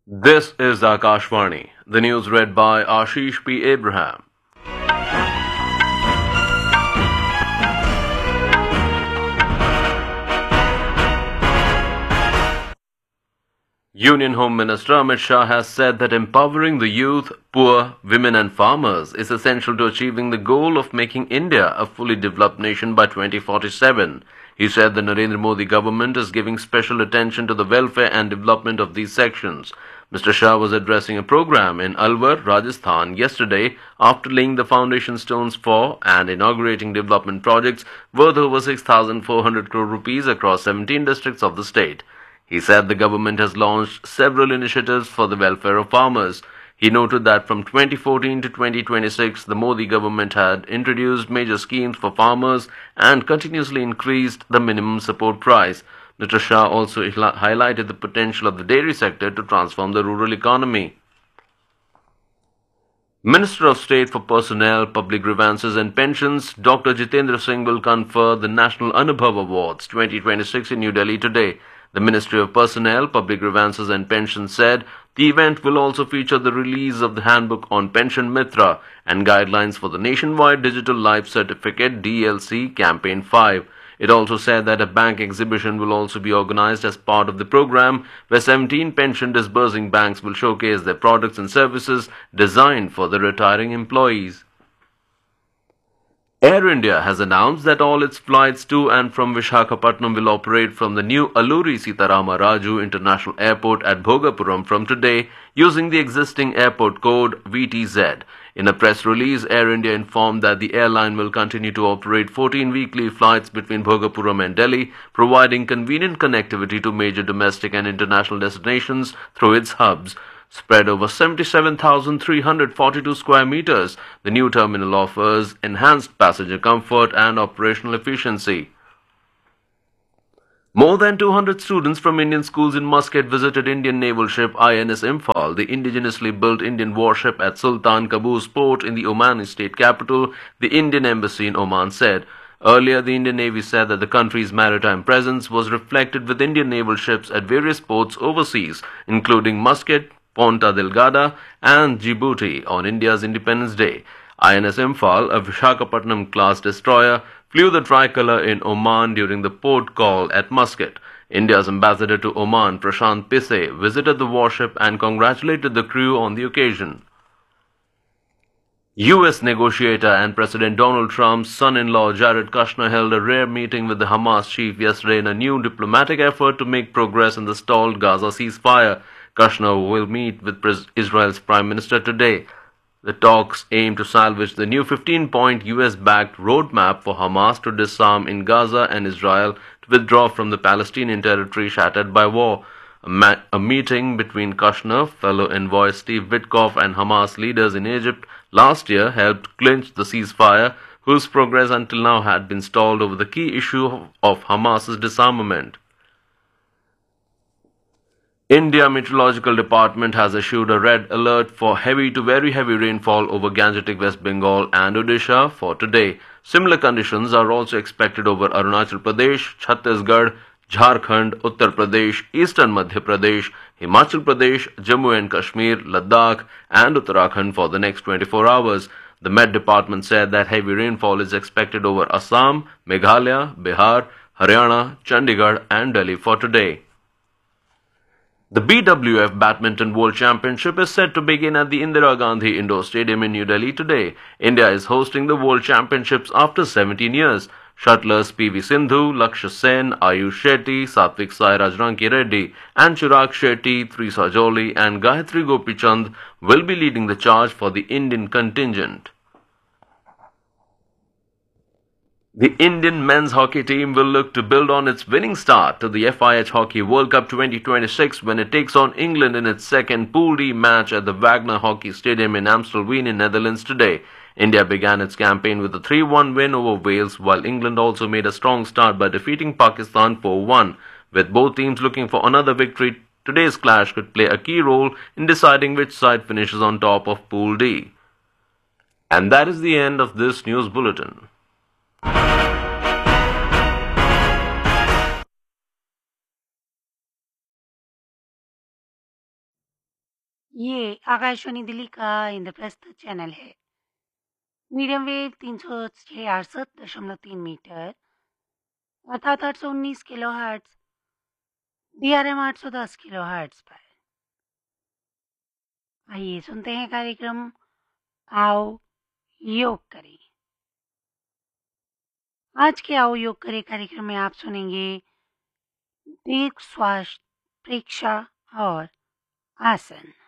This is Akashvani. The news read by Ashish P. Abraham. Union Home Minister Amit Shah has said that empowering the youth, poor, women and farmers is essential to achieving the goal of making India a fully developed nation by 2047. He said the Narendra Modi government is giving special attention to the welfare and development of these sections. Mr. Shah was addressing a program in Alwar, Rajasthan yesterday after laying the foundation stones for and inaugurating development projects worth over 6,400 crore rupees across 17 districts of the state. He said the government has launched several initiatives for the welfare of farmers. He noted that from 2014 to 2026, the Modi government had introduced major schemes for farmers and continuously increased the minimum support price. Mr. Shah also highlighted the potential of the dairy sector to transform the rural economy. Minister of State for Personnel, Public Grievances and Pensions, Dr. Jitendra Singh will confer the National Anubhav Awards 2026 in New Delhi today. The Ministry of Personnel, Public Grievances and Pensions said the event will also feature the release of the Handbook on Pension Mitra and guidelines for the Nationwide Digital Life Certificate DLC Campaign 5. It also said that a bank exhibition will also be organized as part of the program, where 17 pension disbursing banks will showcase their products and services designed for the retiring employees. Air India has announced that all its flights to and from Visakhapatnam will operate from the new Alluri Sitarama Raju International Airport at Bhogapuram from today using the existing airport code VTZ. In a press release, Air India informed that the airline will continue to operate 14 weekly flights between Bhogapuram and Delhi, providing convenient connectivity to major domestic and international destinations through its hubs. Spread over 77,342 square meters, the new terminal offers enhanced passenger comfort and operational efficiency. More than 200 students from Indian schools in Muscat visited Indian naval ship INS Imphal, the indigenously built Indian warship at Sultan Qaboos port in the Omani state capital, the Indian embassy in Oman said. Earlier, the Indian Navy said that the country's maritime presence was reflected with Indian naval ships at various ports overseas, including Muscat, Ponta Delgada and Djibouti on India's Independence Day. INS Imphal, a Visakhapatnam-class destroyer, flew the tricolour in Oman during the port call at Muscat. India's ambassador to Oman, Prashant Pise, visited the warship and congratulated the crew on the occasion. U.S. negotiator and President Donald Trump's son-in-law Jared Kushner held a rare meeting with the Hamas chief yesterday in a new diplomatic effort to make progress in the stalled Gaza ceasefire. Kushner will meet with Israel's Prime Minister today. The talks aim to salvage the new 15-point US-backed roadmap for Hamas to disarm in Gaza and Israel to withdraw from the Palestinian territory shattered by war. A meeting between Kushner, fellow envoy Steve Witkoff and Hamas leaders in Egypt last year helped clinch the ceasefire, whose progress until now had been stalled over the key issue of Hamas's disarmament. India Meteorological Department has issued a red alert for heavy to very heavy rainfall over Gangetic West Bengal and Odisha for today. Similar conditions are also expected over Arunachal Pradesh, Chhattisgarh, Jharkhand, Uttar Pradesh, Eastern Madhya Pradesh, Himachal Pradesh, Jammu and Kashmir, Ladakh and Uttarakhand for the next 24 hours. The Met Department said that heavy rainfall is expected over Assam, Meghalaya, Bihar, Haryana, Chandigarh and Delhi for today. The BWF Badminton World Championship is set to begin at the Indira Gandhi Indoor Stadium in New Delhi today. India is hosting the World Championships after 17 years. Shuttlers PV Sindhu, Lakshya Sen, Ayush Shetty, Satvik Sairaj Ranki Reddy and Chirag Shetty, Trisa Jolly and Gayatri Gopichand will be leading the charge for the Indian contingent. The Indian men's hockey team will look to build on its winning start to the FIH Hockey World Cup 2026 when it takes on England in its second Pool D match at the Wagner Hockey Stadium in Amstelveen in Netherlands today. India began its campaign with a 3-1 win over Wales, while England also made a strong start by defeating Pakistan 4-1. With both teams looking for another victory, today's clash could play a key role in deciding which side finishes on top of Pool D. And that is the end of this news bulletin. ये आकाशवाणी दिल्ली का Indraprastha channel है। Medium wave 366.3 metre अर्थात 819 kilo hertz, DRM 810 kilo hertz पर। आइए सुनते हैं कार्यक्रम आओ योग करें। आज के आओ योग करें कार्यक्रम में आप सुनेंगे दीर्घ श्वास, प्रेक्षा और आसन।